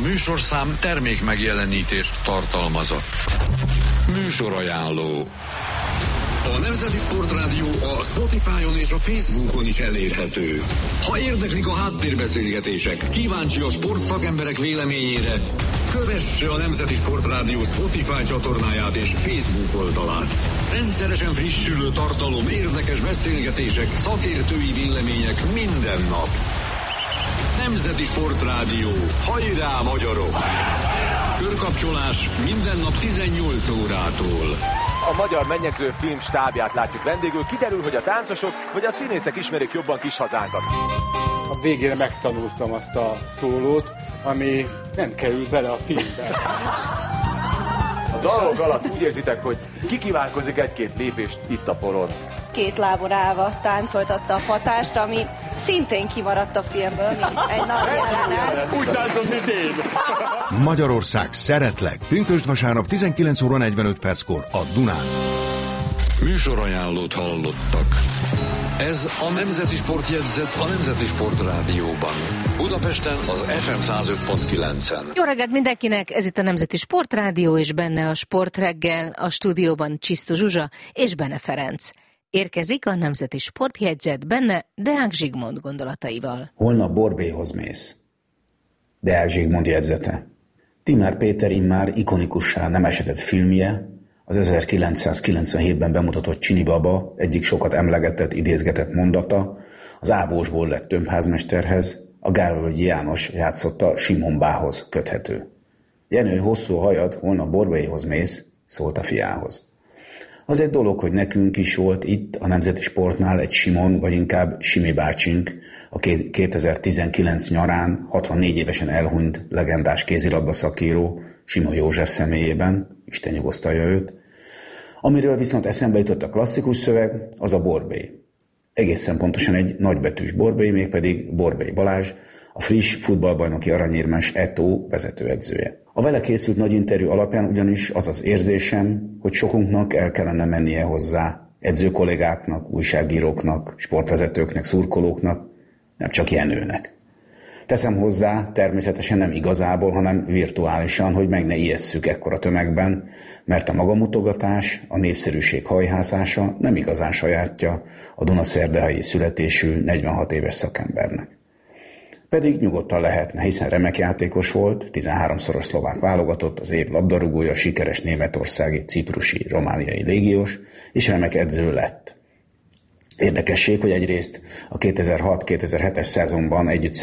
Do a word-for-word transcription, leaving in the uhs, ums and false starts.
műsorszám termék megjelenítést tartalmazott. Műsorajánló. A Nemzeti Sportrádió a Spotify-on és a Facebookon is elérhető. Ha érdeklik a háttérbeszélgetések, kíváncsi a sportszakemberek véleményére, kövesse a Nemzeti Sportrádió Spotify csatornáját és Facebook oldalát. Rendszeresen frissülő tartalom, érdekes beszélgetések, szakértői vélemények minden nap. Nemzeti Sportrádió. Hajrá, magyarok! Körkapcsolás minden nap tizennyolc órától. A magyar mennyegző film stábját látjuk vendégül. Kiderül, hogy a táncosok vagy a színészek ismerik jobban kis hazánkat. A végére megtanultam azt a szólót, ami nem kerül bele a filmbe. A dalok alatt úgy érzitek, hogy kikívánkozik egy-két lépést itt a poron. Két lábon állva táncoltatta a hatást, ami szintén kimaradt a filmből, mint egy nap jelenet. Úgy táncol, mint én. Magyarország, szeretlek. Pünkösd vasárnap tizenkilenc óra negyvenöt perckor a Dunán. Műsorajánlót hallottak. Ez a Nemzeti Sportjegyzet a Nemzeti Sportrádióban. Budapesten az ef em száz öt pont kilencen. Jó reggelt mindenkinek, ez itt a Nemzeti Sportrádió, és benne a Sportreggel, a stúdióban Csisztu Zsuzsa és Bene Ferenc. Érkezik a Nemzeti Sportjegyzet, benne Deák Zsigmond gondolataival. Holnap Borbélyhoz mész. Deák Zsigmond jegyzete. Timár Péter immár ikonikussá nem esedett filmje, az ezerkilencszázkilencvenhétben bemutatott Csini Baba egyik sokat emlegetett, idézgetett mondata, az Ávósból lett tömbházmesterhez, a Gálvölgyi János játszotta Simon Bához köthető. Jenő, hosszú hajad, holnap Borbélyhoz mész, szólt a fiához. Az egy dolog, hogy nekünk is volt itt a Nemzeti Sportnál egy Simon, vagy inkább Simi bácsink, a kétezer-tizenkilenc nyarán hatvannégy évesen elhunyt legendás kézilabda szakíró Simon József személyében, Isten nyugosztalja őt. Amiről viszont eszembe jutott a klasszikus szöveg, az a Borbély. Egészen pontosan egy nagybetűs Borbély, mégpedig Borbély Balázs, a friss futballbajnoki aranyérmes Etó vezetőedzője. A vele készült nagy interjú alapján ugyanis az az érzésem, hogy sokunknak el kellene mennie hozzá, edzőkollégáknak, újságíróknak, sportvezetőknek, szurkolóknak, nem csak Jenőnek. Teszem hozzá, természetesen nem igazából, hanem virtuálisan, hogy meg ne ijesszük ekkora tömegben, mert a magamutogatás, a népszerűség hajhászása nem igazán sajátja a dunaszerdahelyi születésű negyvenhat éves szakembernek. Pedig nyugodtan lehetne, hiszen remek játékos volt, tizenháromszoros szlovák válogatott, az év labdarúgója, sikeres németországi, ciprusi, romániai légiós, és remek edző lett. Érdekesség, hogy egyrészt a kétezer-hat kétezer-hetes szezonban együtt